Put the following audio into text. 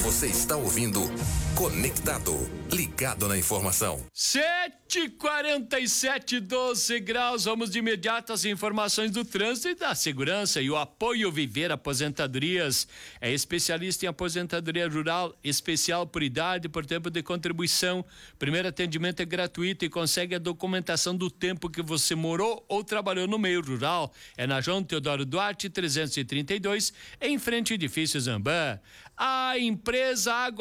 Você está ouvindo Conectado, ligado na informação. 7h47, 12 graus. Vamos de imediato às informações do trânsito e da segurança. E o Apoio Viver Aposentadorias é especialista em aposentadoria rural, especial por idade, por tempo de contribuição. Primeiro atendimento é gratuito e consegue a documentação do tempo que você morou ou trabalhou no meio rural. É na João Teodoro Duarte, 332, em frente ao edifício Zambã. A empresa Água